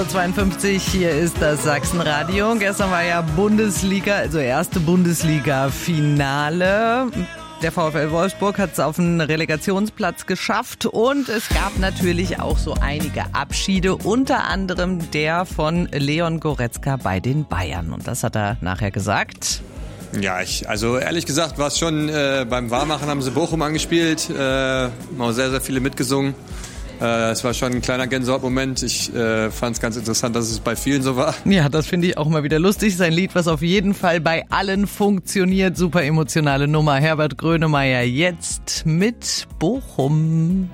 52, hier ist das Sachsenradio. Gestern war ja Bundesliga, also erste Bundesliga-Finale. Der VfL Wolfsburg hat es auf den Relegationsplatz geschafft und es gab natürlich auch so einige Abschiede, unter anderem der von Leon Goretzka bei den Bayern. Und das hat er nachher gesagt. Ja, also ehrlich gesagt war es schon, beim Warmmachen haben sie Bochum angespielt, haben auch sehr, sehr viele mitgesungen. Es war schon ein kleiner Gänsehautmoment. Ich fand es ganz interessant, dass es bei vielen so war. Ja, das finde ich auch mal wieder lustig. Sein Lied, was auf jeden Fall bei allen funktioniert. Super emotionale Nummer. Herbert Grönemeyer jetzt mit Bochum.